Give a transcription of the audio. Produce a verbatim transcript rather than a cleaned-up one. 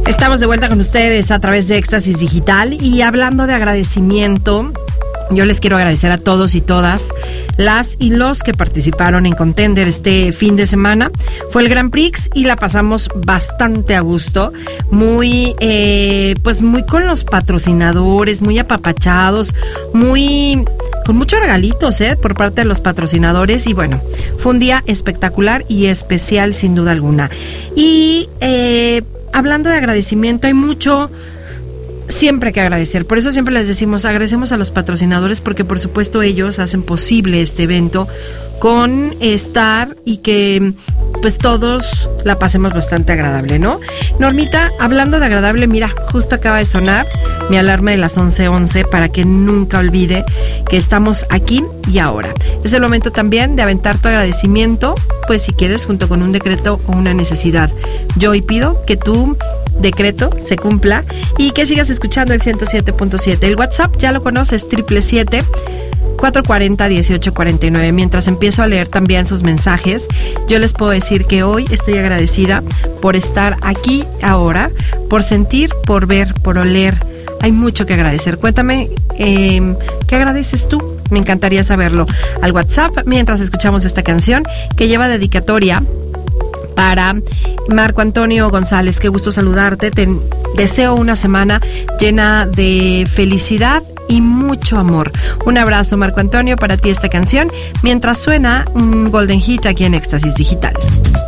Estamos de vuelta con ustedes a través de Éxtasis Digital y hablando de agradecimiento, yo les quiero agradecer a todos y todas las y los que participaron en Contender este fin de semana. Fue el Grand Prix y la pasamos bastante a gusto, muy, eh, pues muy con los patrocinadores, muy apapachados, muy con muchos regalitos, eh, por parte de los patrocinadores y bueno, fue un día espectacular y especial sin duda alguna. Y eh, hablando de agradecimiento, hay mucho siempre que agradecer. Por eso siempre les decimos, agradecemos a los patrocinadores porque por supuesto ellos hacen posible este evento con estar y que pues todos la pasemos bastante agradable, ¿no? Normita, hablando de agradable, mira, justo acaba de sonar mi alarma de las once once para que nunca olvide que estamos aquí y ahora. Es el momento también de aventar tu agradecimiento, pues si quieres, junto con un decreto o una necesidad. Yo hoy pido que tu decreto se cumpla y que sigas escuchando el ciento siete punto siete. El WhatsApp ya lo conoces, siete siete siete, cuatro cuatro cero, uno ocho cuatro nueve. Mientras empiezo a leer también sus mensajes, yo les puedo decir que hoy estoy agradecida por estar aquí ahora, por sentir, por ver, por oler. Hay mucho que agradecer. Cuéntame, eh, ¿qué agradeces tú? Me encantaría saberlo. Al WhatsApp, mientras escuchamos esta canción que lleva dedicatoria para Marco Antonio González. Qué gusto saludarte. Te deseo una semana llena de felicidad y mucho amor. Un abrazo, Marco Antonio, para ti esta canción, mientras suena un Golden Hit aquí en Éxtasis Digital.